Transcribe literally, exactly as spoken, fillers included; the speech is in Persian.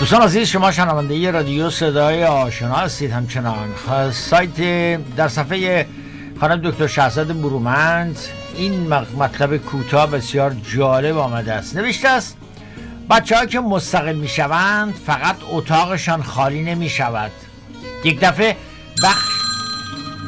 دوستان عزیز، شما شنونده رادیو صدای آشنا هستید. همچنان سایت در صفحه خانم دکتر شهزاد برومند این مطلب کوتاه بسیار جالب آمده است. نوشته است بچه ها که مستقل می شوند فقط اتاقشان خالی نمی شود، یک دفعه بخش